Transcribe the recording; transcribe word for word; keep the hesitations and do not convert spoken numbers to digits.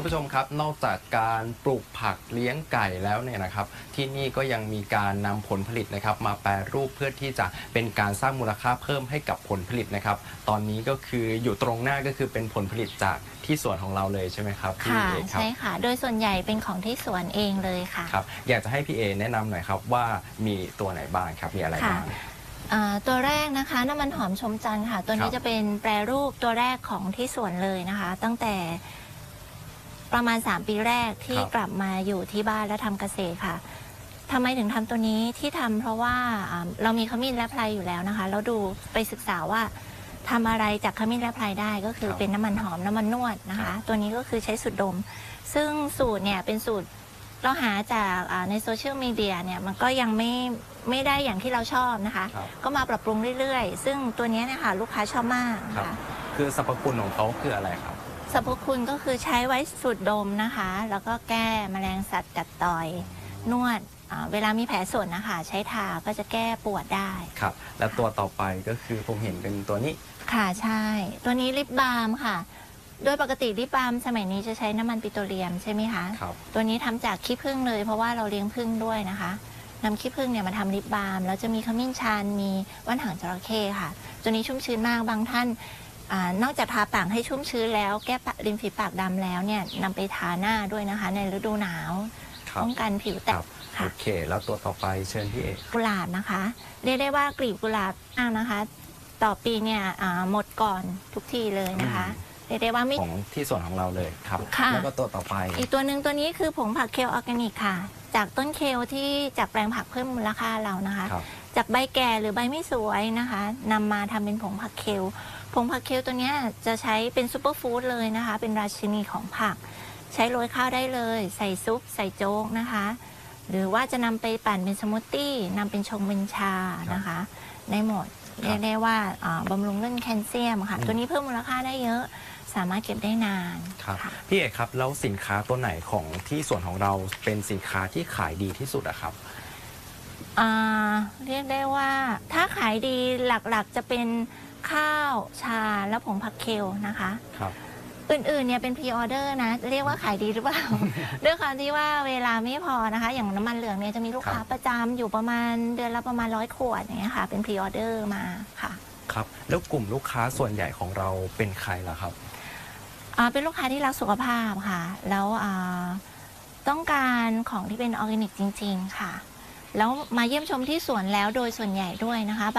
คุณผู้ชมครับนอกจากการปลูกผักเลี้ยงไก่แล้วเนี่ยนะครับที่นี่ก็ยังมีการนำผลผลิตนะครับมาแปรรูปเพื่อที่จะเป็นการสร้างมูลค่าเพิ่มให้กับผลผลิตนะครับตอนนี้ก็คืออยู่ตรงหน้าก็คือเป็นผลผลิตจากที่สวนของเราเลยใช่ไหมครับพี่เอครับใช่ค่ะโดยส่วนใหญ่เป็นของที่สวนเองเลยค่ะครับอยากจะให้พี่เอแนะนำหน่อยครับว่ามีตัวไหนบ้างครับมีอะไรบ้างตัวแรกนะคะน้ำมันหอมชมจันทร์ค่ะตัวนี้จะเป็นแปรรูปตัวแรกของที่สวนเลยนะคะตั้งแต่ประมาณสามปีแรกที่กลับมาอยู่ที่บ้านและทำเกษตรค่ะทำไมถึงทำตัวนี้ที่ทำเพราะว่าเรามีขมิ้นและไพรอยู่แล้วนะคะแล้วดูไปศึกษาว่าทำอะไรจากขมิ้นและไพรได้ก็คือเป็นน้ำมันหอมน้ำมันนวดนะคะตัวนี้ก็คือใช้สูตรดมซึ่งสูตรเนี่ยเป็นสูตรเราหาจากในโซเชียลมีเดียเนี่ยมันก็ยังไม่ไม่ได้อย่างที่เราชอบนะคะก็มาปรับปรุงเรื่อยๆซึ่งตัวนี้นะคะลูกค้าชอบมากค่ะคือสรรพคุณของเขาคืออะไรครับสรรพคุณก็คือใช้ไว้สูดดมนะคะแล้วก็แก้แมลงสัตว์กัดต่อยนวดเวลามีแผลสดนะคะใช้ทาก็จะแก้ปวดได้ครับและตัวต่อไปก็คือผมเห็นเป็นตัวนี้ค่ะใช่ตัวนี้ลิปบาล์มค่ะโดยปกติลิปบาล์มสมัยนี้จะใช้น้ำมันปิโตรเลียมใช่ไหมคะครับตัวนี้ทำจากขี้ผึ้งเลยเพราะว่าเราเลี้ยงผึ้งด้วยนะคะนำขี้ผึ้งเนี่ยมาทำลิปบาล์มแล้วจะมีขมิ้นชันมีว่านหางจระเข้ค่ะตัวนี้ชุ่มชื้นมากบางท่านนอกจากทาปากให้ชุ่มชื้นแล้วแก้ริมฝีปากดำแล้วเนี่ยนำไปทาหน้าด้วยนะคะในฤดูหนาวป้องกันผิวแตกโอเคแล้วตัวต่อไปเชิญพี่เอกกุหลาบนะคะเรียกได้ว่ากลีบกุหลาบนะคะต่อปีเนี่ยหมดก่อนทุกทีเลยนะคะเรียกได้ว่าไม่ของที่ส่วนของเราเลยครับแล้วก็ตัวต่อไปอีกตัวหนึ่งตัวนี้คือผงผักเคลออร์แกนิกค่ะจากต้นเคลที่จากแปลงผักเพิ่มมูลค่าเรานะคะจากใบแก่หรือใบไม่สวยนะคะนำมาทำเป็นผงผักเคลผงผักเคลตัวนี้จะใช้เป็นซูเปอร์ฟู้ดเลยนะคะเป็นราชินีของผักใช้โรยข้าวได้เลยใส่ซุปใส่โจ๊กนะคะหรือว่าจะนำไปปั่นเป็นสมูทตี้นำเป็นชงเป็นชานะคะได้หมดเรียกได้ว่าบำรุงเรื่องแคลเซียมค่ะตัวนี้เพิ่มมูลค่าได้เยอะสามารถเก็บได้นานครับพี่เอกครับแล้วสินค้าตัวไหนของที่ส่วนของเราเป็นสินค้าที่ขายดีที่สุดอะครับเรียกได้ว่าถ้าขายดีหลักๆจะเป็นข้าวชาและผงผักเคลนะคะครับอื่นๆเนี่ยเป็นพรีออเดอร์นะเรียกว่าขายดีหรือเปล่า ด้วยความที่ว่าเวลาไม่พอนะคะอย่างน้ำมันเหลืองเนี่ยจะมีลูกค้าประจำอยู่ประมาณเดือนละประมาณร้อยขวดอย่างเงี้ยค่ะเป็นพรีออเดอร์มาค่ะครับแล้วกลุ่มลูกค้าส่วนใหญ่ของเราเป็นใครล่ะครับเป็นลูกค้าที่รักสุขภาพค่ะแล้วต้องการของที่เป็นออร์แกนิกจริงๆค่ะแล้วมาเยี่ยมชมที่สวนแล้วโดยส่วนใหญ่ด้วยนะคะ